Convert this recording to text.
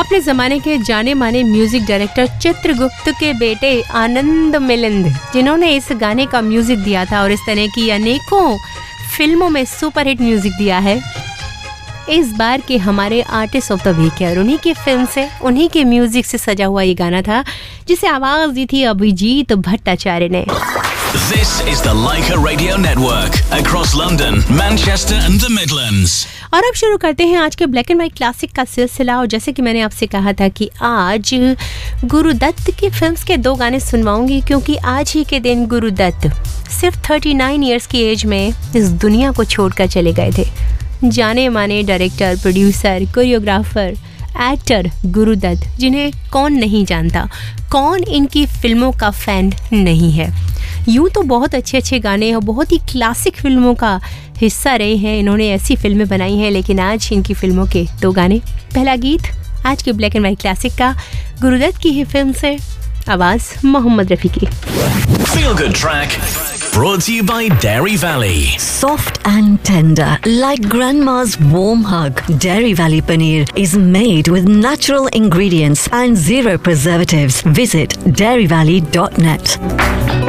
अपने ज़माने के जाने माने म्यूज़िक डायरेक्टर चित्रगुप्त के बेटे आनंद मिलिंद, जिन्होंने इस गाने का म्यूज़िक दिया था और इस तरह की अनेकों फिल्मों में सुपरहिट म्यूज़िक दिया है। इस बार के हमारे आर्टिस्ट ऑफ द वीक है और उन्हीं की फिल्म से, उन्हीं के म्यूज़िक से सजा हुआ ये गाना था, जिसे आवाज़ दी थी अभिजीत भट्टाचार्य ने। This is the Leica Radio Network across London, Manchester and the Midlands. और अब शुरू करते हैं आज के ब्लैक एंड व्हाइट क्लासिक का सिलसिला। और जैसे कि मैंने आपसे कहा था कि आज गुरुदत्त की फिल्म्स के 2 गाने सुनवाऊंगी, क्योंकि आज ही के दिन गुरुदत्त सिर्फ 39 इयर्स की एज में इस दुनिया को छोड़कर चले गए थे। जाने माने director, producer, choreographer, actor Gurudatt, जिन्हें कौन नहीं जानता, कौन इनकी फिल्मों का फैन नहीं है। यूँ तो बहुत अच्छे अच्छे गाने और बहुत ही क्लासिक फिल्मों का हिस्सा रहे हैं, इन्होंने ऐसी फिल्में बनाई हैं, लेकिन आज इनकी फिल्मों के 2 गाने। पहला गीत आज के ब्लैक एंड व्हाइट क्लासिक का, गुरुदत्त की ही फिल्म से, आवाज़ मोहम्मद रफ़ी की। Feel Good Track brought to you by Dairy Valley. Soft and tender, like grandma's warm hug. Dairy Valley paneer is made with natural ingredients and 0 preservatives. Visit dairyvalley.net.